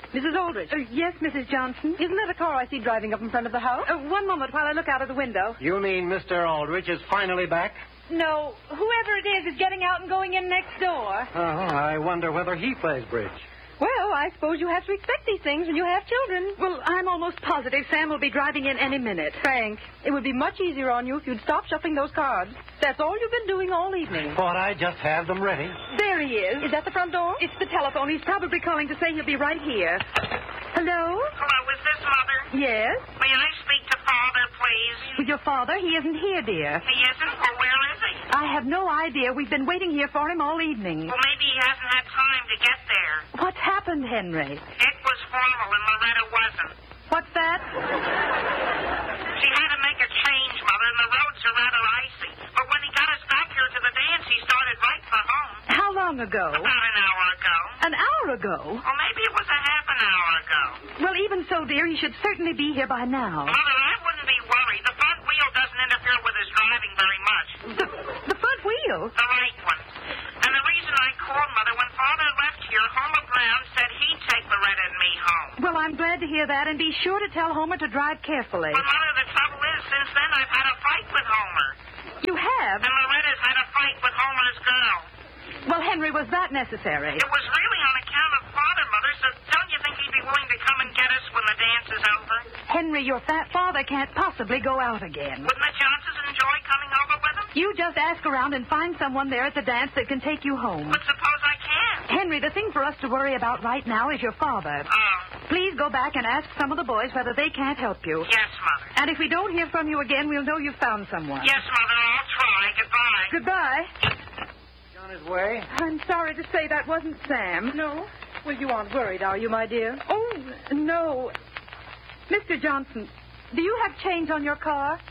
Mrs. Aldrich. Yes, Mrs. Johnson? Isn't that a car I see driving up in front of the house? One moment while I look out of the window. You mean Mr. Aldrich is finally back? No, whoever it is getting out and going in next door. Oh, I wonder whether he plays bridge. Well, I suppose you have to expect these things when you have children. Well, I'm almost positive Sam will be driving in any minute. Frank, it would be much easier on you if you'd stop shuffling those cards. That's all you've been doing all evening. Thought I'd just have them ready. There he is. Is that the front door? It's the telephone. He's probably calling to say he'll be right here. Hello? Hello, is this Mother? Yes? May I speak to Father, please? With your father? He isn't here, dear. He isn't? Well, where is he? I have no idea. We've been waiting here for him all evening. Well, maybe he hasn't had time to get there. What's happened, Henry? It was formal and Loretta wasn't. What's that? She had to make a change, Mother, and the roads are rather icy. But when he got us back here to the dance, he started right for home. How long ago? About an hour ago. An hour ago? Or maybe it was a half an hour ago. Well, even so, dear, he should certainly be here by now. Mother, I wouldn't be worried. The front wheel doesn't interfere with his driving very much. The front wheel? The right one. And the reason I called, Mother, when Father left here, Homer Brown said he'd take Loretta and me home. Well, I'm glad to hear that, and be sure to tell Homer to drive carefully. But, Mother, the trouble is, since then I've had a fight with Homer. You have? And Loretta's had a fight with Homer's girl. Well, Henry, was that necessary? It was really on account of Father, Mother, so don't you think he'd be willing to come and get us when the dance is over? Henry, your fat father can't possibly go out again. Wouldn't the Johnsons enjoy coming over with him? You just ask around and find someone there at the dance that can take you home. But suppose I can't. Henry, the thing for us to worry about right now is your father. Oh. Please go back and ask some of the boys whether they can't help you. Yes, Mother. And if we don't hear from you again, we'll know you've found someone. Yes, Mother, I'll try. Goodbye. Goodbye. On his way? I'm sorry to say that wasn't Sam. No? Well, you aren't worried, are you, my dear? Oh, no. Mr. Johnson, do you have change on your car?